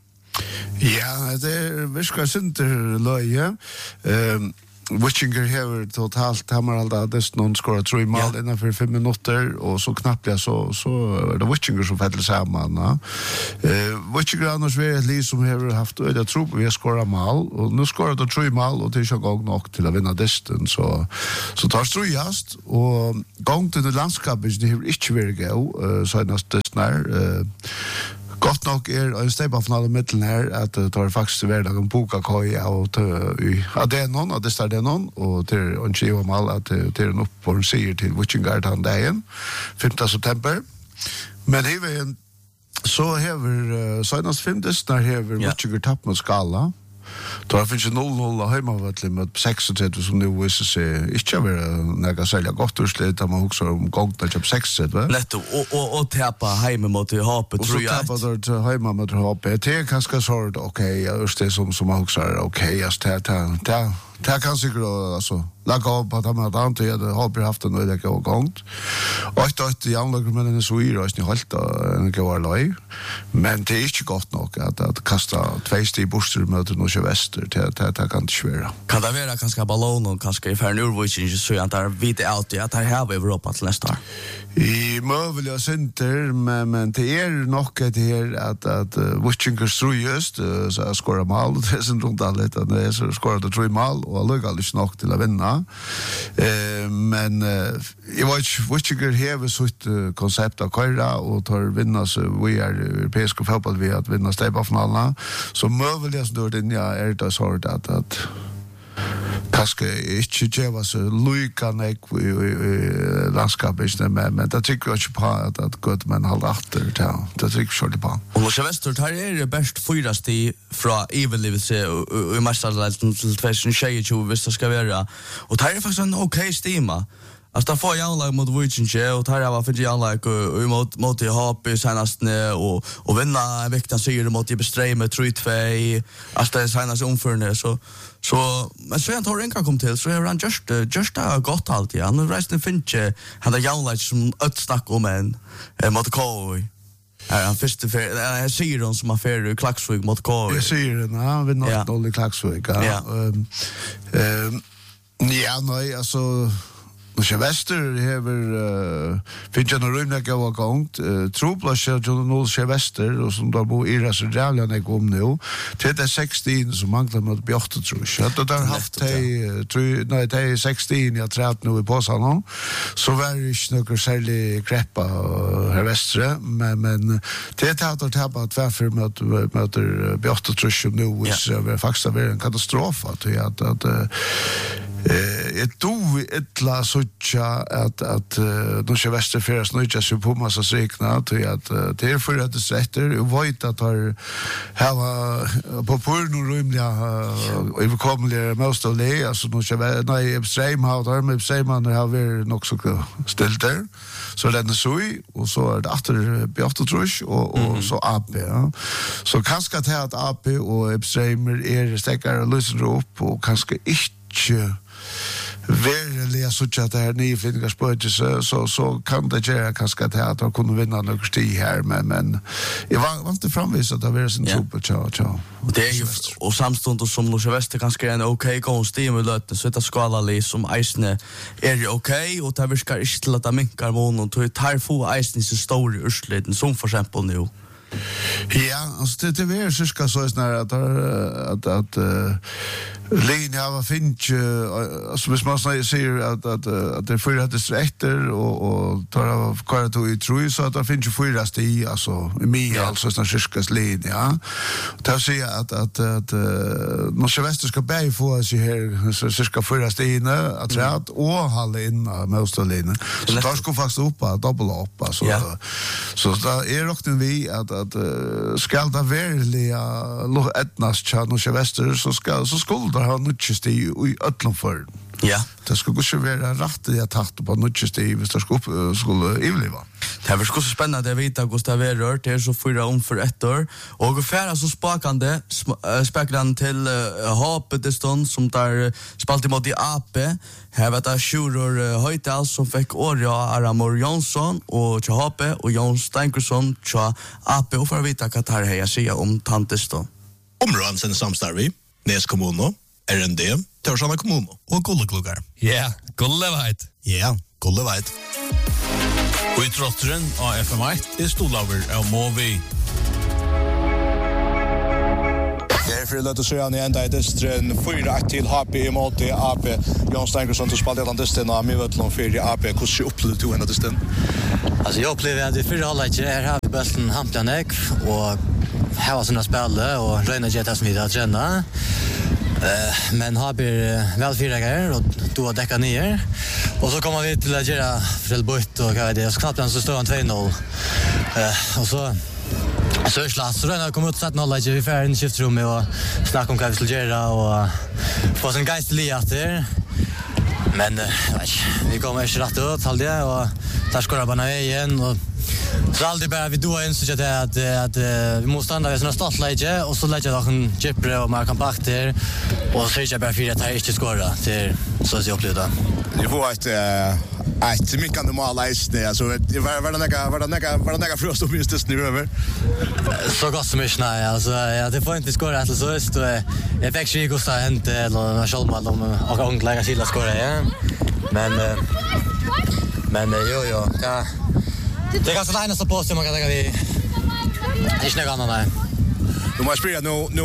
Ja, det är viska center löje. Ehm Witchinger har totalt Hammaralda dess någon skora tre mål innan för fem minuter och så knappt jag så så är det Witchinger som fäller samman. Eh Witchinger annars är ett lag som har haft öde tro på vi skora mål och nu skorar de tre mål och det är jag nog till att vinna desten så så tar strujast och gång till det landskapet det har inte varit gå så nästa snär eh gott nog är en steg av finalen mitten här att det tar faktiskt värda en boka koja och ja det är någon och det står det någon och det är en tjugo mal att det är en upp på en seger till Witchingard han dagen femtonde september men det är en så har senast femte när har Witchingard tappat mot Skala. Då finns det noll noll hemma vet med sextiotre som nu visar sig inte vara några sälja gott urslut att man också om gång där köp sextiotre va. Lätt och och och tappa hemma mot Hape tror jag. Och så tappa där hemma mot Hape. Det är ganska svårt okej just det som som också är okej jag tar ta ta ta kan sig då alltså lägga upp att man har inte har haft en väldigt god gång. Och jag tänkte jag låg med den så i rösten helt en god live. Men det är inte gott nog att att kasta två steg buster mot Norske Vester till att det kan inte svära. Kan det vara kanske ballon och kanske i färn urvågen så att det vid out att det här i Europa till nästa år. I möjliga center men men det är nog det här att att Witchinger tror just så skora mål det är sen runt allt att det är så skora det tre mål och lugga alltså nog till att vinna. Eh men jag vet Witchinger har så ett koncept att köra och tar vinna så vi är europeiska fotboll vi att vinna stäpafinalerna så möjliga så då det ja är det så att att kanske inte geva så lujka nek i landskapet men men det tycker jag inte på att att gott men hålla efter det det tycker jag på. Och Norske Vester här är det bäst fyraste från evenlivelse i mästarlälten till tjugohundratjugo visst det ska vara och det är faktiskt en okej stima. Alltså, det får jag anlag mot Vujinje och tar jag var för jag anlag mot mot Hape senast och och vinna en vecka seger mot i bestrej med tre två. Alltså, det är senast omförne så så men så jag tar en kan kom till så är han just just a gott allt igen. Nu resten finns han där anlag som ett snack om en mot Koi. Är han första för jag ser de som affär i Klaxvik mot Koi. Jag ser den han vill nog dålig Klaxvik. Ja. Ehm ehm ja, nej alltså Norske Vester hever uh, finnes en rymlig av gångt uh, troblasjer til Norske Vester og som da bor i Raserdaljan jeg om nå til det sexton som mangler mot Bjørte tror jeg og der har haft de nei, de sexton jeg træt nå i påsa nå så var det ikke noe særlig kreppa her Vestre men, men til det har tappet tverfer møter Bjørte tror jeg nå hvis det faktisk har vært en katastrofe til at, at uh, Eh ett do ettla såcha att att Norske Vester förs nu just på massa sekna till att det är för att det sätter och vet att har ha på porno rymliga överkomliga most of the alltså Norske Vester nej extrem har där med säger man har vi nog så ställt där så den är så och så är det efter Bjørte Trusch och och så A P ja så kanske att ha ett A P och extremer är stäckare löser upp och kanske inte Ver veruliga så att det här nyflingar spöket så, så, så kan det göra kanske att jag kunde vinna några stig här, men, men jag var, var inte framvis att det var sin tro på tja, tja. Och det är ju, och samstånd som Lucia Wester kanske är en okej gång stig med löten, så det är skala som eisne är ju okej, och det virkar inte till att det minkar mån, och det tar få eisne så stor i ursliten, som för exempel nu. Ja, alltså det det är syska så är att att att linje av finch alltså hvis man säger att att att det för att det efter och och tar av kvar i tror så att det finns fyra steg alltså med alltså såna syskas linje, ja. Det säger att att att när Sylvester ska bäj få sig här så syska fyra steg att rätt och hålla in Mostalinen. Så tar ska faktiskt upp att dubbla upp alltså. Så det är också vi att att skall det verkliga etnas tjän och Sylvester så ska så skulle det ha nutchest i öllum för. Ja. Det skulle också vara rätt i att ha på nutchest i hvis det skulle skulle överleva. Det var så spännande att veta hur det var rört. Det är så fyra om för ett år. Och ungefär så spakande speklan till Hapet det stund som där spalt emot i A P. Här var det Sjuror Höjtal som fick Årja Aramor Jonsson och till H P och Jon Steinkersson till A P. Och för att veta vad det här jag säger om Tanteston. Områden sen samstarvi, Nes kommuno, R N D, Torshavn kommuno og Gulleklugar. Ja, Gulleveit. Ja, Gulleveit. Og i trotteren av F M ett er stolaver av Movi. Det är för att säga ni ända i distren fyra till H P emot A P. Jon Steinkersson till spaltet han distren och med väl för A P. Hur ser upplevde du ända distren? Alltså jag upplever att det för alla inte är här på Bösten Hamptanek och här var såna spel och Reina Jetta som vidare träna. Eh men har vi väl fyra gånger och då däcka ner. Och så kommer vi till att göra Frälbort och vad det är. Så knappt så står han två noll. Eh och så så slås så när kommer ut så att nolla i vi får in skiftrum och snacka om vad vi ska göra och få en geistlig efter. Men vi kommer inte rätt ut all det och tar skora bara igen och så aldrig bara vi då en så att att att vi måste stanna vid såna startläge och så lägger jag en chipre och mer kompakt där och så jag bara för att jag inte skora till så att jag upplevde. Ni får ett ett mycket normalt det alltså var var det några var det några var det några frost om just det nu över. Så gott som är nej alltså ja det får inte skora alltså så är det jag fick ju kosta inte eller när själv man och och lägga silla skora ja. Men men jo jo ja. Det är ganska lätt att på sig man kan lägga vi. Det är snäggt annan nej. Du måste spela nu nu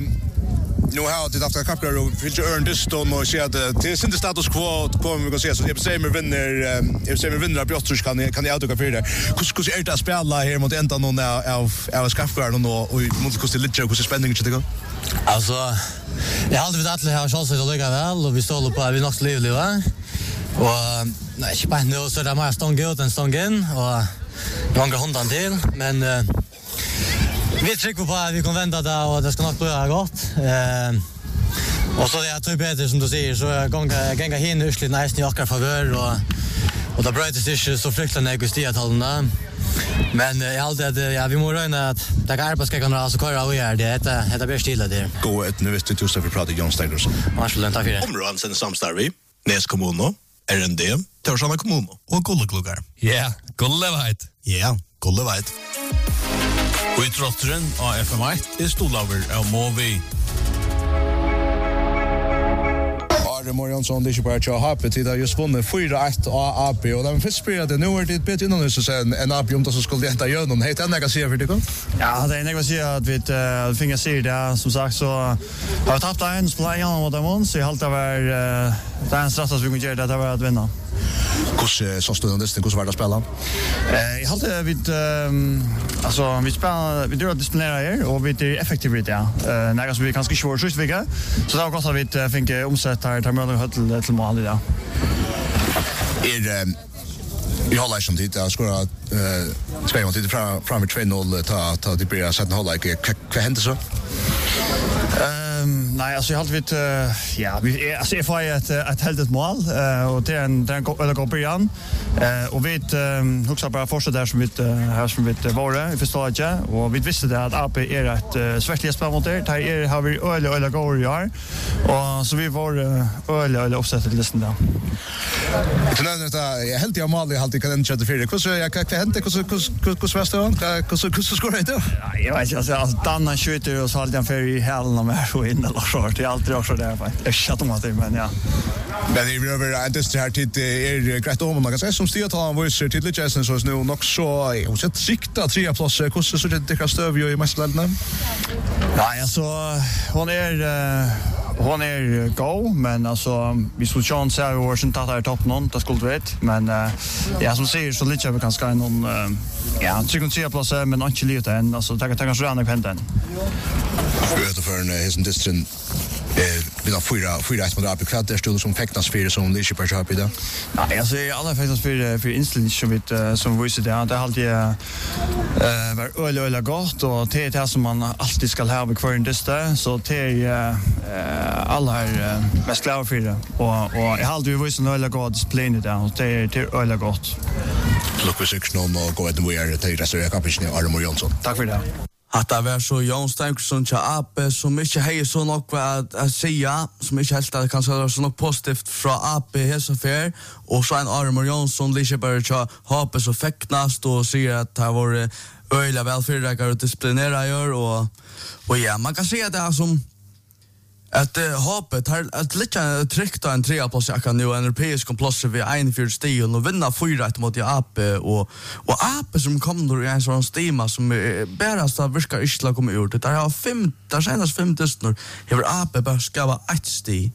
nu har det efter kaplar och vill ju earn this stone och se att det är inte status quo kommer vi kan se så jag säger med vinner jag säger med vinner Björtrus kan kan jag autoka för det. Hur hur är det att spela här mot ända någon av av skafgar och och mot kosta lite hur spänningen ska det gå? Alltså jag har aldrig vet att ha chans att lägga väl och vi står på vi nog livlig va. Och nej, inte bara nu så där mer stång ut än stång in och några hundan till men uh, vi trycker på att vi kan vända det och det ska nog bli gott. Eh och så jag tror bättre som du säger så jag gånga gånga hin ursligt nice ni akkurat favör och och det bröt sig så fruktansvärt negativt hållna. Men jag hade att ja vi måste räna att det kan arbeta ska kunna så köra och göra det det det blir stilla där. Gå ett nu visst du så för prata Jon Steinkersson. Varsågod tack för det. Områden sen samstarvi, Nes kommuno, R N D, Torshavn kommuno og Gulleklugar. Ja, Gulleveit. Ja, Gulleveit. Og i trotteren av F M ett er stolaver av Movi. Arne Morjansson, det är inte bara att jag har haft tid att just vunnit fyra ett av A P och de först spelade nu är det ett bit innan så sen en A P om det så skulle inte göra någon. Heter det jag säga för det kom? Ja, det är jag säga att vi uh, finner sig det som sagt så har vi tappat en spelare igen mot dem så jag hållt över uh, det är en straff att vi kan göra det var att vinna. Hur så stod det hur var det spela? Eh jag hade vi alltså vi spelar vi drar disciplinera här och vi är effektivt ja. Eh när så vi ganska svårt just vecka. Så det var gott att vi fick omsätta här till möten höll till mål ja. Är jag håller som det jag ska eh två mot det fram fram med två noll ta ta det blir sätta hålla inte vad händer så? Ehm nej, alltså jag har alltid uh, ja, vi är alltså jag får ett ett heldigt mål uh, och det är en det är en eller går början. Eh och vi um, också bara fortsätta där som vi uh, här som vi var vi förstår inte och vi visste det att A P är ett uh, svärtligt spel mot det. Det är har vi öl eller går i år. Och så vi var uh, öl eller offset listan där. Jag nämner att jag helt jag mål jag alltid kan inte köra fyra. Hur så jag kan hända hur så hur hur svärst det? Hur så hur så ska det då? Ja, jag vet inte alltså Danna skjuter och så håller han för i hälen och mer så in eller så. Det är alltid också där faktiskt. Jag chattar om det men ja. Men det är över att det här tid är grejt om man kan säga som styrtalen var så till Jason så nu nog så och så sikta tre platser hur så det det kan stöv ju i mästerlandet. Ja, alltså hon är hon är go men alltså vi skulle chans här och sen tar det topp någon det skulle vet men uh, ja som säger så lite vi kan ska någon uh, ja tycker tre platser men inte lite än alltså ta ta kanske andra pendeln. Vi vet för en hisen distrin eh vi har fyra fyra ett mot kvad där stod som fäktas fyra som det super shop idag. Nej, alltså i alla fäktas för för inställning som vi som vi ser där det har alltid eh var öl öl gott och det är det som man alltid ska ha vid kvar en dista så det är eh alla här mest klara för det och och jag har alltid vi visar öl gott planen där och det är det öl gott. Look vi sex någon och gå ett mer till restaurang kapten Armor Jonsson. Tack för det. Att det var så Jon Stenksson till A P som inte har så något att, att säga, som inte helt att kan säga så något positivt från A P hälsoaffär och så en Armor Jonsson lite bara till A P så fäcknast och säger att det har varit öjliga välfyrräckare och disciplinera gör och, och ja, man kan säga det här som att uh, hoppet har ett lite tryckt en trea plats jag kan nu en europeisk plats vid en fjärde stion och vinna fyra ett mot A P och och A P som kommer i en sån stima som bara så viskar isla kommer ut det har fem där senaste fem tusen har A P bara ska vara ett sti.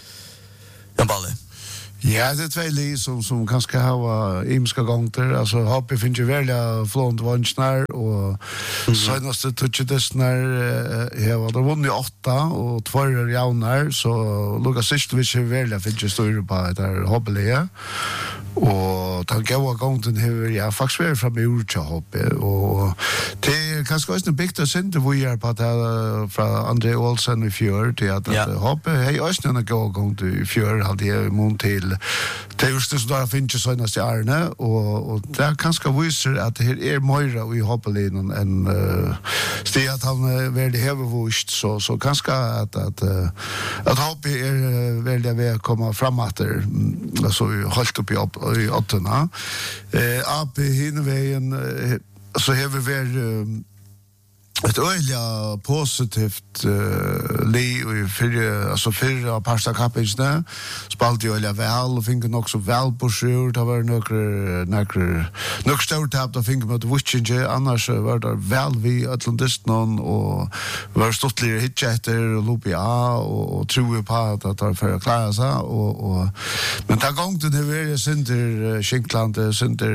Ja balle. Ja, det är två li som, som kanske har imska gånger. Alltså, H P finns ju välja flånt vansnar och mm. senaste touchedessnar här var det vunnit åtta och två är jaunar så Lukas Sistovic är välja finns ju stor på det här H P-liga. Och den gåva gången har jag faktiskt varit framme i Urcha H P och det är kanske också en byggt och synd vi är på det här från André Olsen i fjör till att ja. H P har också en gåva gång i fjör hade jag imot till det just så där finns ju såna i Arne och och där kanske visar att det är Moira och i Hoppelin en uh, steg att han väldigt hövvust så så kanske att att uh, att Hoppe är väldigt väl komma framåt alltså hållt upp i i åttorna eh A P hinvägen så har vi väl uh, ett öliga positivt uh, li och för alltså för av pasta kapitlet spalt ju öliga väl och fick också väl på sjur det var några några några stort tapp då fick mot Witchinge annars var det väl vi Atlantis någon och var stottligare hitchatter och lopia och, och tror på att att det för att klara sig och och men ta gång det är center Skinkland center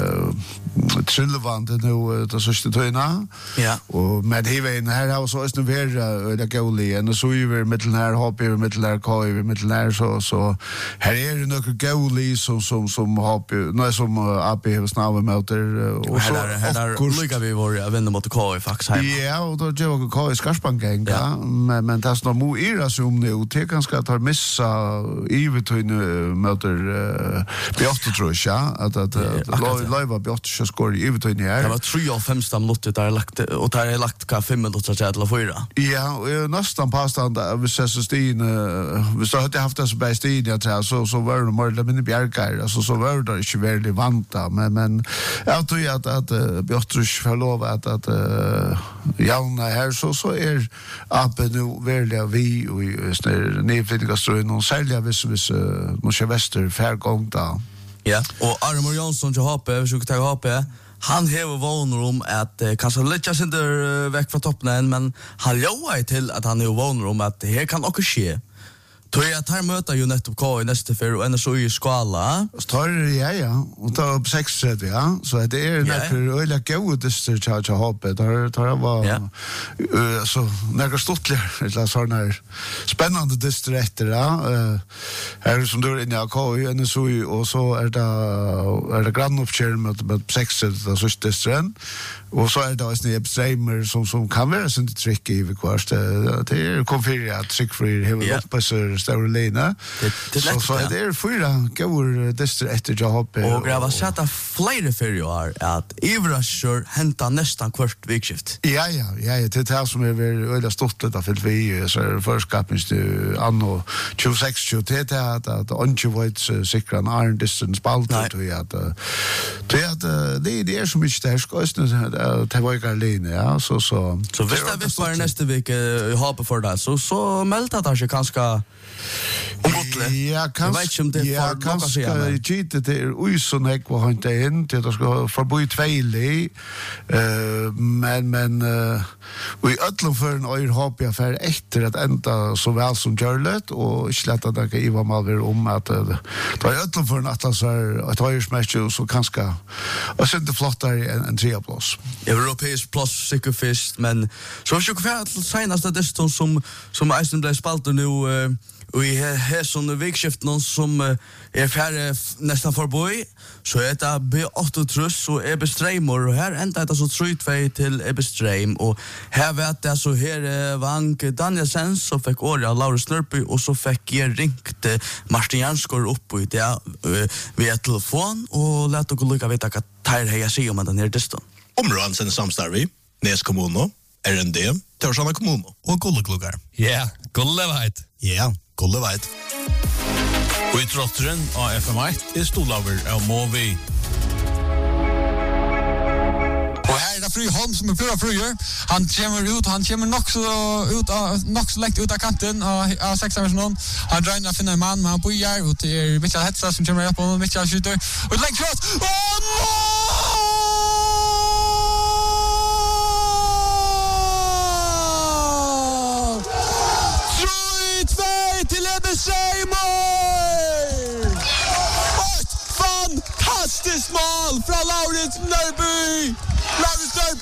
trillvand nu det så stöna ja och med hiven här har så är det det goalie och så är vi mittel här hopp i mittel här kör vi mittel här så så här är det några goalie som som som hopp nej som A P har snabba motor och så här där lukar vi var jag vänder mot K faktiskt hem. Ja och då jag går K i Skarsbanken ja men men det är nog mo era som nu det ganska tar missa i between motor Björn tror jag att att live Björn ska skora i between här. Det var tre av fem stam lottet där lagt och där är lagt ka fem minuter till att fyra. Ja, och nästan påstånd vi ses så stin vi så hade haft det så bäst i det så så så var det mer men i bjärkar alltså så var det inte väldigt vanta men men jag tror att att Björtrus förlov att att Jauna här så så är A P nu väldigt vi och snär nedflyttningar så någon sälja vis vis måste väster färgång då. Ja, och Armor Jonsson till H P, vi ska ta H P. Han hever våner om att eh, kanske lite inte uh, väck från toppen men han lovar till att han hever våner om att det här kan också ske. Tror jag tar möta ju nettopp K i nästa för och ända så i skala. Tar ja ja och tar upp sex ja så det är några öliga goda dyster charge hoppe tar tar var så några stortliga eller såna spännande dyster efter ja här som då in i K i ända så och så är det är det grand uppkör med med sex så så dysteren och så är det också en streamer som som kan vara sånt tricky i kvart det är konfigurerat trick för hela på så stora lina. Det så så det är fyra går dyster efter jobb och grava sätta flera för ju är att Ivrasher hämta nästan kvart vikskift. Ja ja ja det är som är väl öde stort det för vi så förskapens du anno tjugosex tjugotre det att att onchovoid säkra en iron distance balt då ja att det att det det är så mycket där ska det var ju alene ja så så så visst det visst var nästa vecka hoppa för det så så melta det kanske kanske ja, kanskje, ja, kanskje gitt det er uisen jeg var hentet inn til at jeg skal forbo i tveilig uh, men men uh, og i ødelen for en øyre håper jeg for etter at enda så vel som gjørlet og ikke lett at jeg var malver om at uh, det var i ødelen for en at det er et høyre smetje så kanskje og så er det flottere enn en trea plass Europeisk plass sikker først men så var det ikke ferdig senest at det som som Eisen ble spalt og nå uh, og i her sånne vikskiften som er færre nesten forboi, så er det B åtta truss og Ebbe Streimor, og her enda er det så tre två til Ebbe Streim, og her vet jeg så her Vank Danielsen, så fikk året av Laura Snørby, og så fikk jeg ringt Martin Jansgaard opp i det via telefon, og lette dere lykke vite hva teir hei jeg sier om den her distan. Områden sin samstarvi, Nes kommuno, R N D, Torsjana kommuno og Gulleklugar. Ja, Gulleveit. Ja, Gulleveit. Og i trotteren av F M ett er stolaver av Movi. Og her er det Fry Holm som er fyra fruer. Han kommer ut, han kommer nok så, ut av, nok så lengt ut av kanten av, av seksavers Han drar å finne en mann, men han bojar, og det er Mitchell Hetsa som kommer opp, og Mitchell skyter. Og det lengt cross! Åh, mål! Til Ebbe Streimor! Et fantastisk mål fra Laurits Nørby! Laurits Nørby